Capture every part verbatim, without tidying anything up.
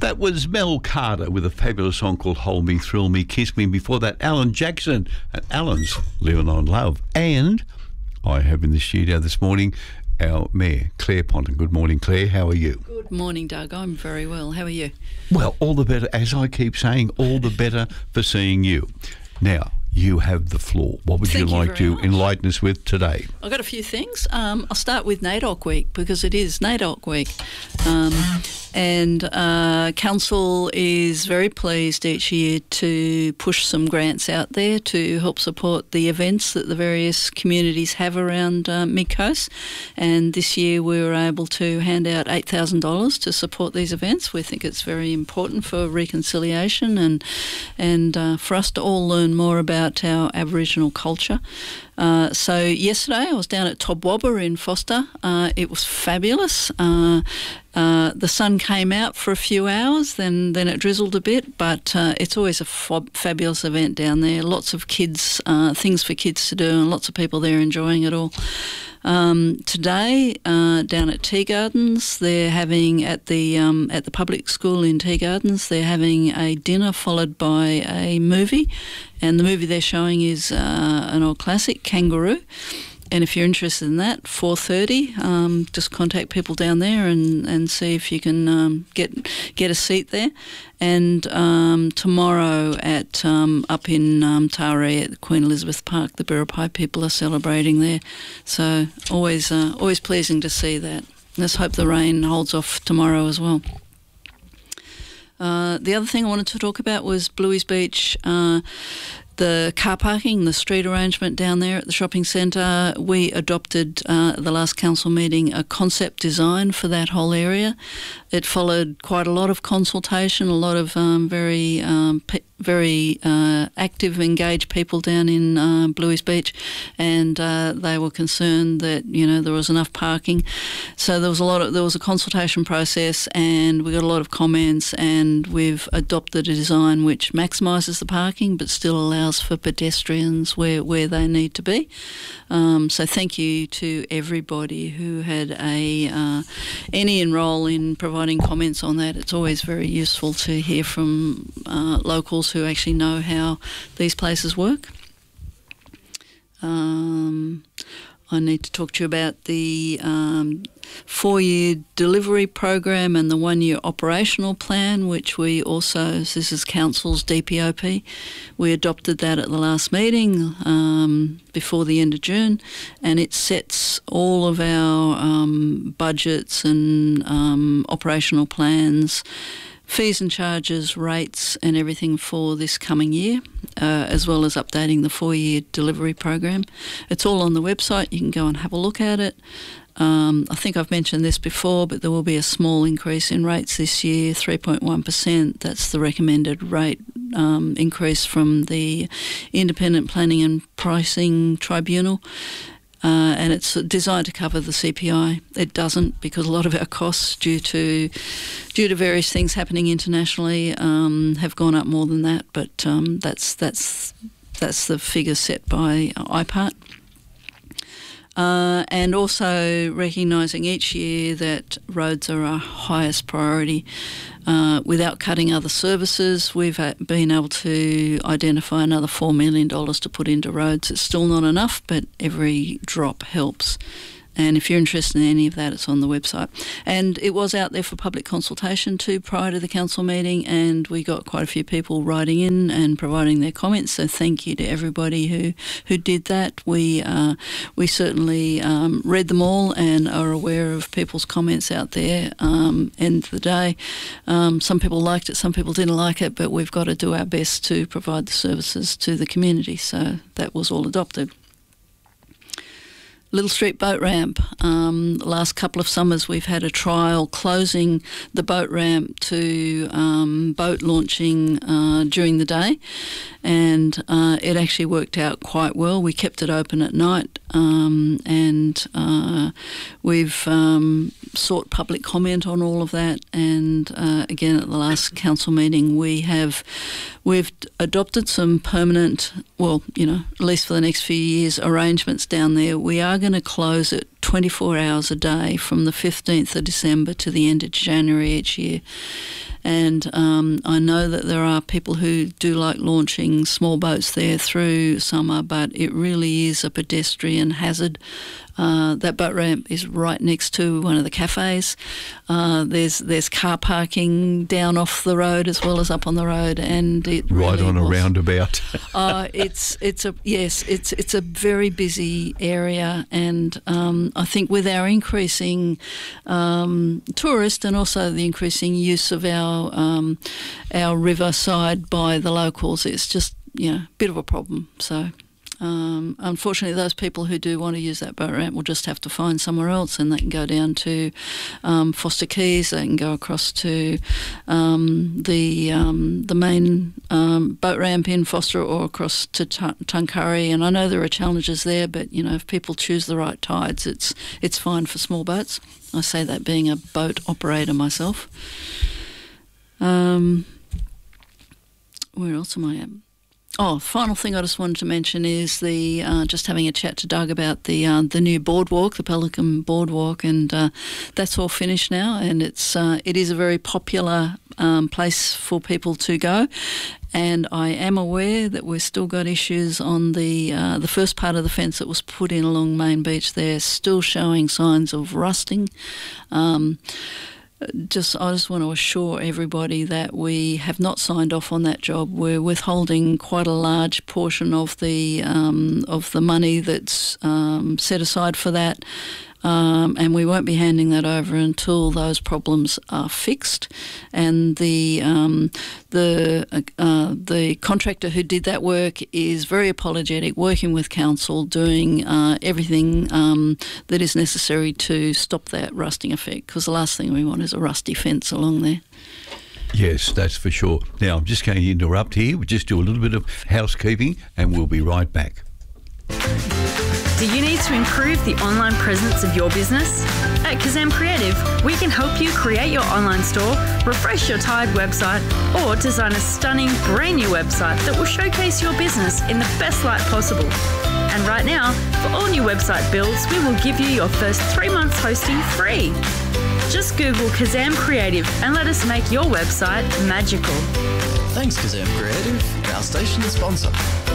That was Mel Carter with a fabulous song called Hold Me, Thrill Me, Kiss Me. Before that, Alan Jackson and Alan's Living on Love. And I have in the studio this morning our Mayor, Claire Ponton. Good morning, Claire. How are you? Good morning, Doug. I'm very well. How are you? Well, all the better, as I keep saying, all the better for seeing you. Now, you have the floor. What would Thank you like you to much. enlighten us with today? I've got a few things. Um, I'll start with NAIDOC Week because it is NAIDOC Week. Um, and uh, Council is very pleased each year to push some grants out there to help support the events that the various communities have around uh, Mid-Coast. And this year we were able to hand out eight thousand dollars to support these events. We think it's very important for reconciliation and, and uh, for us to all learn more about our Aboriginal culture. Uh, so yesterday I was down at Tobwabba in Foster. Uh, it was fabulous. Uh, uh, the sun came out for a few hours, then then it drizzled a bit, but uh, it's always a fob- fabulous event down there. Lots of kids, uh, things for kids to do, and lots of people there enjoying it all. Um, today, uh, down at Tea Gardens, they're having at the um, at the public school in Tea Gardens, they're having a dinner followed by a movie, and the movie they're showing is uh, an old classic, Kangaroo. And if you're interested in that, four thirty, um, just contact people down there and, and see if you can um, get get a seat there. And um, tomorrow at um, up in um, Taree at Queen Elizabeth Park, the Biripi people are celebrating there. So always uh, always pleasing to see that. Let's hope the rain holds off tomorrow as well. Uh, the other thing I wanted to talk about was Bluey's Beach. Uh, The car parking, the street arrangement down there at the shopping centre, we adopted uh, at the last council meeting a concept design for that whole area. It followed quite a lot of consultation, a lot of um, very um, pe- very uh, active, engaged people down in uh, Bluey's Beach, and uh, they were concerned that you know there was enough parking. So there was a lot of there was a consultation process, and we got a lot of comments, and we've adopted a design which maximises the parking but still allows for pedestrians where, where they need to be. Um, so thank you to everybody who had a uh, any enrol in providing comments on that. It's always very useful to hear from uh, locals who actually know how these places work. Um, I need to talk to you about the um, four-year delivery program and the one-year operational plan, which we also, this is Council's D P O P. We adopted that at the last meeting um, before the end of June, and it sets all of our um, budgets and um, operational plans, fees and charges, rates and everything for this coming year, uh, as well as updating the four-year delivery program. It's all on the website. You can go and have a look at it. Um, I think I've mentioned this before, but there will be a small increase in rates this year, three point one percent. That's the recommended rate um, increase from the Independent Planning and Pricing Tribunal. Uh, and it's designed to cover the C P I. It doesn't, because a lot of our costs, due to due to various things happening internationally, um, have gone up more than that. But um, that's that's that's the figure set by I P A R T. Uh, and also recognising each year that roads are our highest priority. Uh, without cutting other services, we've been able to identify another four million dollars to put into roads. It's still not enough, but every drop helps. And if you're interested in any of that, it's on the website. And it was out there for public consultation too prior to the council meeting, and we got quite a few people writing in and providing their comments. So thank you to everybody who, who did that. We uh, we certainly um, read them all and are aware of people's comments out there. Um, end of the day, um, some people liked it, some people didn't like it, but we've got to do our best to provide the services to the community. So that was all adopted. Little Street Boat Ramp. Um, the last couple of summers we've had a trial closing the boat ramp to um, boat launching uh, during the day, and uh, it actually worked out quite well. We kept it open at night, um, and uh, we've um, sought public comment on all of that, and uh, again at the last council meeting we have we've adopted some permanent, well, you know, at least for the next few years, arrangements down there. We are going to close it twenty-four hours a day from the fifteenth of December to the end of January each year. And um, I know that there are people who do like launching small boats there through summer, but it really is a pedestrian hazard. Uh, that boat ramp is right next to one of the cafes. Uh, there's there's car parking down off the road as well as up on the road, and it right really on was, a roundabout. uh, it's it's a yes, it's it's a very busy area, and um, I think with our increasing um, tourist and also the increasing use of our um, our riverside by the locals, it's just you know a bit of a problem. So. Um, unfortunately, those people who do want to use that boat ramp will just have to find somewhere else, and they can go down to um, Foster Quays. They can go across to um, the um, the main um, boat ramp in Foster, or across to T- Tuncurry. And I know there are challenges there, but you know, if people choose the right tides, it's it's fine for small boats. I say that being a boat operator myself. Um, where else am I at? Oh, final thing I just wanted to mention is the uh, just having a chat to Doug about the uh, the new boardwalk, the Pelican Boardwalk, and uh, that's all finished now, and it's uh, it is a very popular um, place for people to go. And I am aware that we've still got issues on the uh, the first part of the fence that was put in along Main Beach there, still showing signs of rusting. Um, Just, I just want to assure everybody that we have not signed off on that job. We're withholding quite a large portion of the um, of the money that's um, set aside for that, um, and we won't be handing that over until those problems are fixed. And the um, the uh, the contractor who did that work is very apologetic, working with council, doing uh, everything um, that is necessary to stop that rusting effect, because the last thing we want is a rusty fence along there. Yes, that's for sure. Now, I'm just going to interrupt here. We'll just do a little bit of housekeeping and we'll be right back. Do you need to improve the online presence of your business? At Kazam Creative, we can help you create your online store, refresh your tired website, or design a stunning brand new website that will showcase your business in the best light possible. And right now, for all new website builds, we will give you your first three months hosting free. Just Google Kazam Creative and let us make your website magical. Thanks, Kazam Creative, our station sponsor.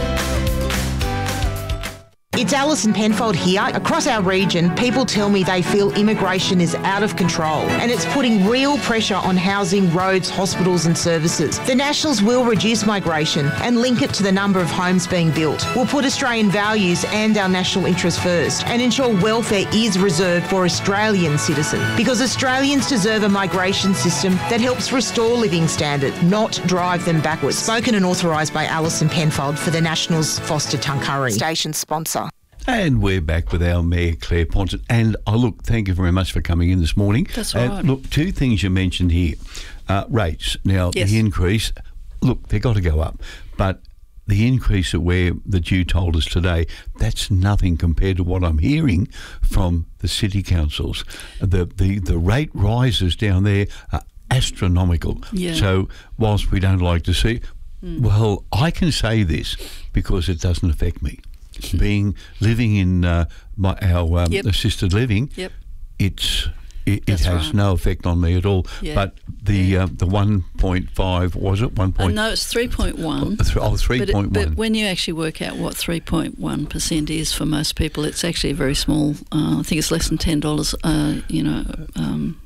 It's Alison Penfold here. Across our region, people tell me they feel immigration is out of control and it's putting real pressure on housing, roads, hospitals and services. The Nationals will reduce migration and link it to the number of homes being built. We'll put Australian values and our national interests first and ensure welfare is reserved for Australian citizens, because Australians deserve a migration system that helps restore living standards, not drive them backwards. Spoken and authorised by Alison Penfold for the Nationals, Foster Tuncurry. Station sponsor. And we're back with our Mayor, Claire Ponson. And, oh, look, thank you very much for coming in this morning. That's all and right. Look, two things you mentioned here. Uh, rates. Now, Yes. the increase, look, they've got to go up. But the increase that, we're, that you told us today, that's nothing compared to what I'm hearing from the city councils. The, the, the rate rises down there are astronomical. Yeah. So whilst we don't like to see, mm. well, I can say this because it doesn't affect me. Being living in uh, my, our um, Yep. assisted living, Yep. it's it, it That's has right. no effect on me at all. Yeah. But the Yeah. uh, the one point five, was it one Uh, point? no, it's three point one. Oh, th- oh, three But, it, point but one. when you actually work out what three point one percent is for most people, it's actually a very small. Uh, I think it's less than ten dollars. Uh, you know. Um,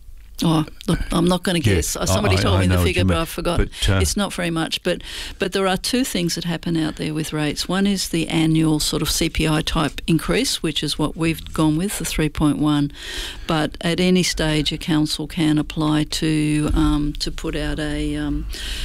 Oh, look, I'm not going to Yeah, guess. Somebody I- told I me know the what figure, you but mean. I forgot. But, uh, it's not very much. But but there are two things that happen out there with rates. One is the annual sort of C P I type increase, which is what we've gone with, the three point one. But at any stage, a council can apply to um, to put out a um,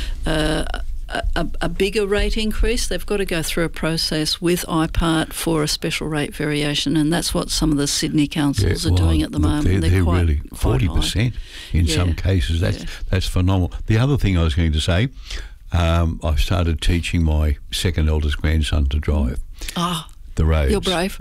uh, A, a bigger rate increase. They've got to go through a process with I P A R T for a special rate variation, and that's what some of the Sydney councils Yeah, are well, doing at the look, moment. They're, They're, they're quite, really quite forty high. percent in Yeah, some cases. That's yeah. that's phenomenal. The other thing I was going to say, um, I've started teaching my second eldest grandson to drive Ah, the roads. you're brave.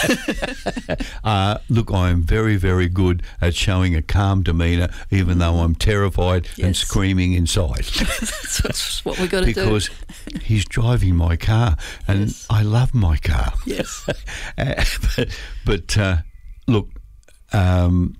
Uh, look, I am very, very good at showing a calm demeanour, even though I'm terrified and Yes. screaming inside. That's, that's what we've got to do. Because he's driving my car, and Yes. I love my car. Yes. Uh, but but uh, look, um,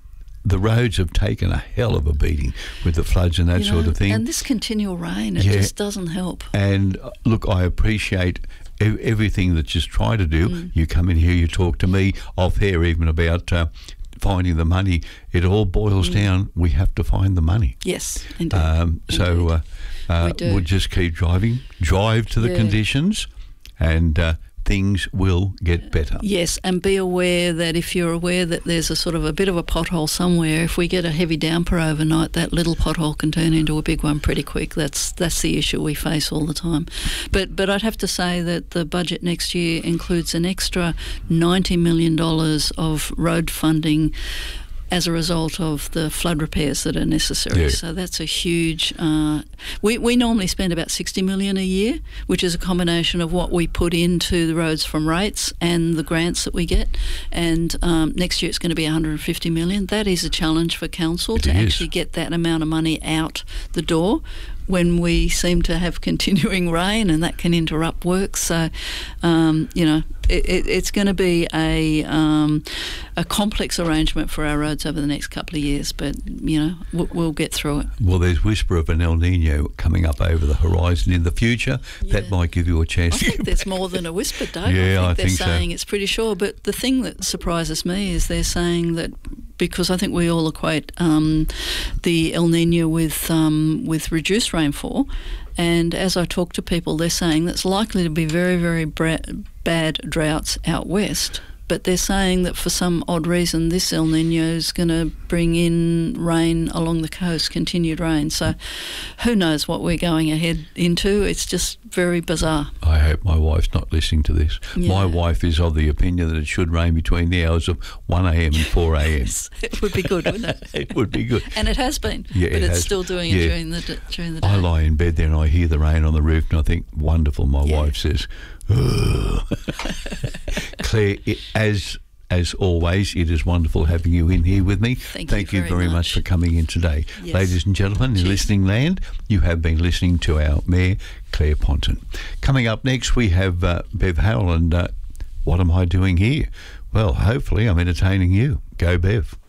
the roads have taken a hell of a beating with the floods and that You sort know, of thing. And this continual rain, it Yeah. just doesn't help. And uh, look, I appreciate ev- everything that you try to do. Mm. You come in here, you talk to me off air even about uh, finding the money. It all boils Mm. down, we have to find the money. Yes, indeed. Um, so Indeed. uh, uh, We do. we'll just keep driving, drive to the Yeah. conditions, and uh, things will get better. Yes, and be aware that if you're aware that there's a sort of a bit of a pothole somewhere, if we get a heavy downpour overnight, that little pothole can turn into a big one pretty quick. That's that's the issue we face all the time. But but I'd have to say that the budget next year includes an extra ninety million dollars of road funding as a result of the flood repairs that are necessary. Yeah. So that's a huge... Uh, we, we normally spend about sixty million dollars a year, which is a combination of what we put into the roads from rates and the grants that we get. And um, next year it's going to be one hundred fifty million dollars. That is a challenge for council It to is. actually get that amount of money out the door when we seem to have continuing rain, and that can interrupt work. So, um, you know, it, it, it's going to be a um, a complex arrangement for our roads over the next couple of years, but, you know, we'll, we'll get through it. Well, there's whisper of an El Nino coming up over the horizon in the future. That Yeah. might give you a chance I to think get there's more than a whisper, Dave. Yeah, I I think they're think so. saying it's pretty sure. But the thing that surprises me is they're saying that, because I think we all equate um, the El Nino with um, with reduced rainfall, and as I talk to people, they're saying that's likely to be very, very bra- bad droughts out west. But they're saying that for some odd reason, this El Nino is going to bring in rain along the coast, continued rain. So who knows what we're going ahead into. It's just very bizarre. I hope my wife's not listening to this. Yeah. My wife is of the opinion that it should rain between the hours of one a.m. and four a.m. It would be good, wouldn't it? It would be good. And it has been, Yeah, but it it's has. still doing Yeah. it during the d- during the day. I lie in bed there and I hear the rain on the roof and I think, wonderful. My Yeah. wife says, ugh. Claire, it, as as always, it is wonderful having you in here with me. Thank you you very very much. much. for coming in today. Yes. Ladies and gentlemen, in Cheers. listening land, you have been listening to our Mayor, Claire Ponton. Coming up next, we have uh, Bev Howell, and uh, what am I doing here? Well, hopefully I'm entertaining you. Go Bev.